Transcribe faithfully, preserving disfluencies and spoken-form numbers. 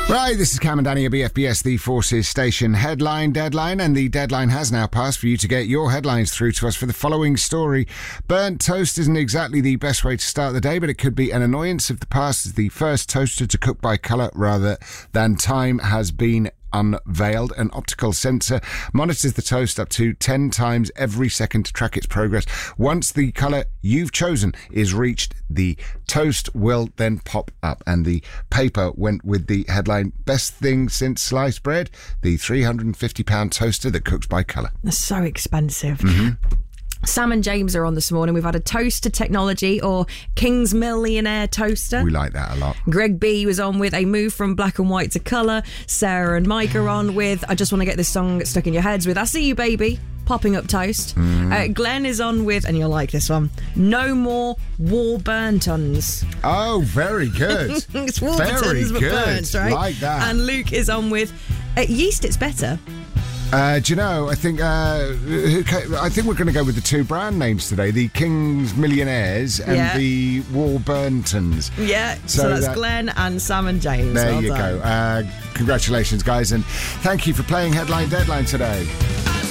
Right, this is Cam and Danny at B F B S, the Forces Station headline deadline, and the deadline has now passed for you to get your headlines through to us for the following story. Burnt toast isn't exactly the best way to start the day, but it could be an annoyance if the past is the first toaster to cook by colour rather than time has been unveiled. An optical sensor monitors the toast up to ten times every second to track its progress. Once the colour you've chosen is reached, the toast will then pop up. And the paper went with the headline, best thing since sliced bread, the three hundred fifty pound toaster that cooks by colour. That's so expensive. Mm-hmm. Sam and James are on this morning. We've had a toast to technology, or King's Millionaire toaster. We like that a lot. Greg B was on with a move from black and white to colour. Sarah and Mike are on with I just want to get this song stuck in your heads with I See You Baby, popping up toast. Mm. Uh, Glenn is on with, and you'll like this one, no more Warburtons. Oh, very good. It's Warburtons but burnt, right? Like that. And Luke is on with uh, yeast, it's better. Uh, do you know, I think uh, I think we're going to go with the two brand names today, the King's Millionaires and yeah. the Warburtons. Yeah, so, so that's that, Glenn and Sam and James. There well you done. go. Uh, congratulations, guys, and thank you for playing Headline Deadline today.